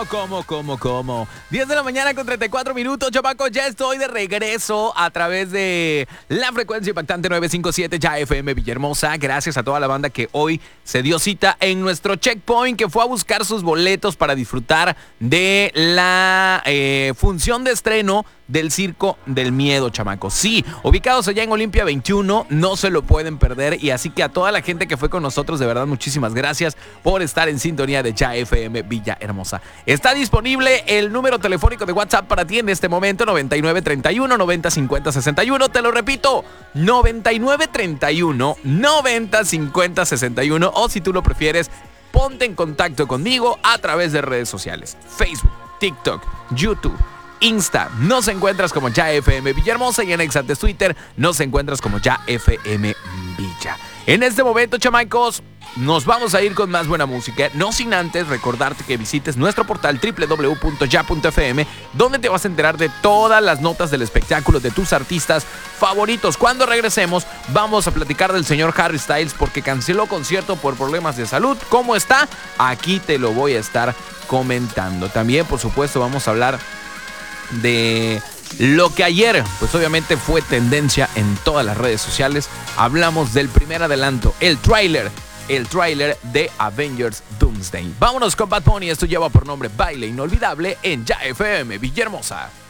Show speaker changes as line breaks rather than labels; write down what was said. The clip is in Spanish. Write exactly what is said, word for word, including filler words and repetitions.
¿Cómo, cómo, cómo? diez de la mañana con treinta y cuatro minutos, chamacos. Ya estoy de regreso a través de la frecuencia impactante novecientos cincuenta y siete Ya F M Villahermosa. Gracias a toda la banda que hoy se dio cita en nuestro checkpoint, que fue a buscar sus boletos para disfrutar de la eh, función de estreno del Circo del Miedo, chamacos. Sí, ubicados allá en Olimpia veintiuno, no se lo pueden perder. Y así que a toda la gente que fue con nosotros, de verdad, muchísimas gracias por estar en sintonía de Ya F M Villahermosa. Está disponible el número telefónico de WhatsApp para ti en este momento, noventa y nueve treinta y uno noventa cincuenta sesenta y uno. Te lo repito, noventa y nueve treinta y uno noventa cincuenta sesenta y uno. O si tú lo prefieres, ponte en contacto conmigo a través de redes sociales: Facebook, TikTok, YouTube, Insta. Nos encuentras como Ya F M Villahermosa, y en ex antes Twitter nos encuentras como Ya F M Villa. En este momento, chamacos, nos vamos a ir con más buena música, no sin antes recordarte que visites nuestro portal doble u doble u doble u punto ya punto f m, donde te vas a enterar de todas las notas del espectáculo de tus artistas favoritos. Cuando regresemos, vamos a platicar del señor Harry Styles, porque canceló concierto por problemas de salud. ¿Cómo está? Aquí te lo voy a estar comentando. También, por supuesto, vamos a hablar de lo que ayer, pues obviamente fue tendencia en todas las redes sociales. Hablamos del primer adelanto, el tráiler, el tráiler de Avengers Doomsday. Vámonos con Bad Bunny, esto lleva por nombre Baile Inolvidable en Ya F M Villahermosa.